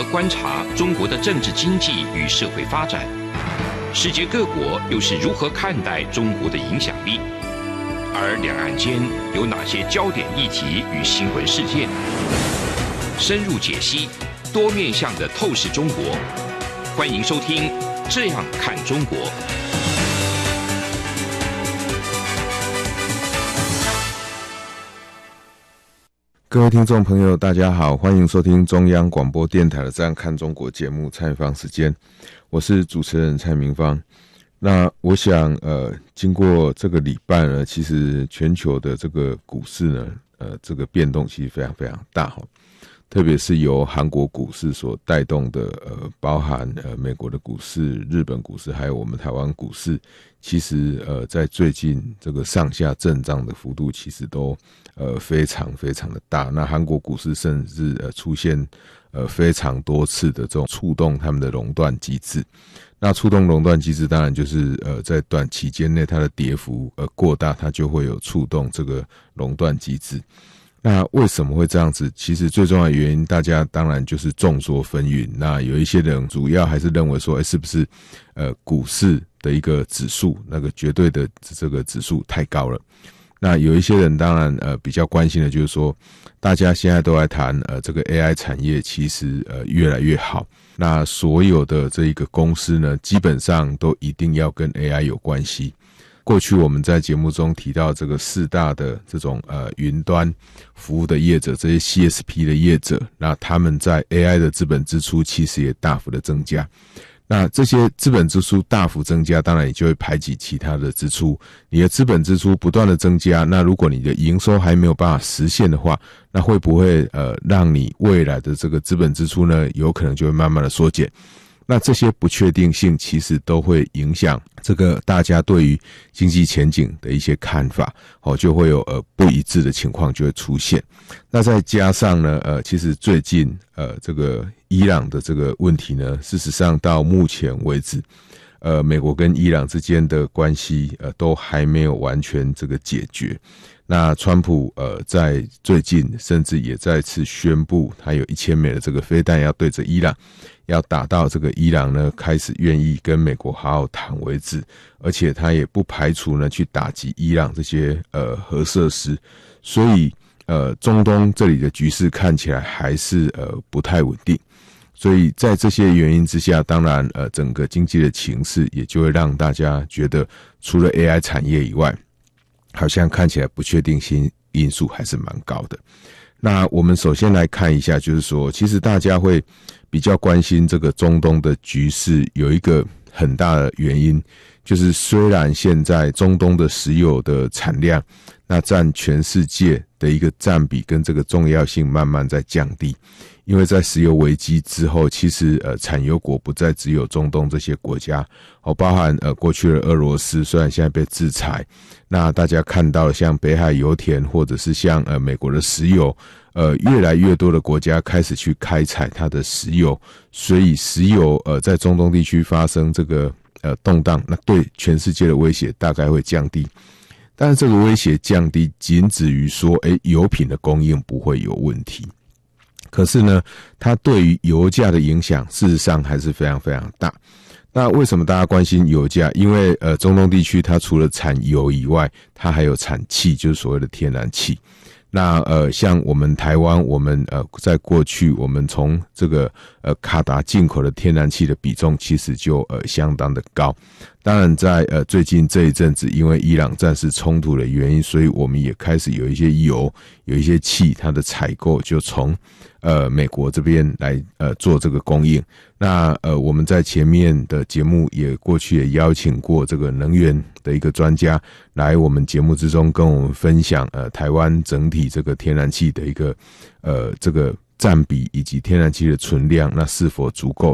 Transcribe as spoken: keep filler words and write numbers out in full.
观察中国的政治经济与社会发展？世界各国又是如何看待中国的影响力？而两岸间有哪些焦点议题与新闻事件？深入解析，多面向的透视中国。欢迎收听《这样看中国》。 各位听众朋友大家好，欢迎收听中央广播电台的《这样看中国》节目，蔡明芳时间，我是主持人蔡明芳。那我想呃，经过这个礼拜呢，其实全球的这个股市呢，呃，这个变动其实非常非常大哈，特别是由韩国股市所带动的，呃，包含呃美国的股市、日本股市，还有我们台湾股市，其实呃在最近这个上下震荡的幅度其实都呃非常非常的大。那韩国股市甚至呃出现呃非常多次的这种触动他们的熔断机制。那触动熔断机制，当然就是呃在短期间内它的跌幅呃过大，它就会有触动这个熔断机制。那为什么会这样子？其实最重要的原因，大家当然就是众说纷纭。那有一些人主要还是认为说，哎，是不是呃股市的一个指数，那个绝对的这个指数太高了？那有一些人当然呃比较关心的就是说，大家现在都在谈呃这个 A I 产业其实呃越来越好。那所有的这一个公司呢，基本上都一定要跟 A I 有关系。过去我们在节目中提到这个四大的这种呃云端服务的业者，这些 C S P 的业者，那他们在 A I 的资本支出其实也大幅的增加。那这些资本支出大幅增加，当然也就会排挤其他的支出。你的资本支出不断的增加，那如果你的营收还没有办法实现的话，那会不会呃让你未来的这个资本支出呢，有可能就会慢慢的缩减？那这些不确定性其实都会影响这个大家对于经济前景的一些看法，哦，就会有呃不一致的情况就会出现。那再加上呢，呃，其实最近呃这个伊朗的这个问题呢，事实上到目前为止，呃，美国跟伊朗之间的关系呃都还没有完全这个解决。那川普呃在最近甚至也再次宣布，他有一千枚的这个飞弹要对着伊朗，要打到这个伊朗呢开始愿意跟美国好好谈为止，而且他也不排除呢去打击伊朗这些呃核设施，所以呃中东这里的局势看起来还是呃不太稳定。所以在这些原因之下，当然呃整个经济的情势也就会让大家觉得，除了 A I 产业以外，好像看起来不确定性因素还是蛮高的。那我们首先来看一下，就是说其实大家会比较关心这个中东的局势，有一个很大的原因，就是虽然现在中东的石油的产量，那占全世界的一个占比跟这个重要性慢慢在降低。因为在石油危机之后，其实呃产油国不再只有中东这些国家，哦，包含呃过去的俄罗斯，虽然现在被制裁，那大家看到像北海油田或者是像呃美国的石油，呃越来越多的国家开始去开采它的石油，所以石油呃在中东地区发生这个呃动荡，那对全世界的威胁大概会降低。但是这个威胁降低仅止于说，诶，油品的供应不会有问题。可是呢，它对于油价的影响事实上还是非常非常大。那为什么大家关心油价？因为呃中东地区它除了产油以外，它还有产气，就是所谓的天然气。那呃像我们台湾，我们呃在过去我们从这个呃卡达进口的天然气的比重其实就呃相当的高。当然在呃最近这一阵子，因为伊朗战事冲突的原因，所以我们也开始有一些油，有一些气，它的采购就从呃美国这边来呃做这个供应。那呃我们在前面的节目也过去也邀请过这个能源的一个专家来我们节目之中跟我们分享呃台湾整体这个天然气的一个呃这个占比以及天然气的存量，那是否足够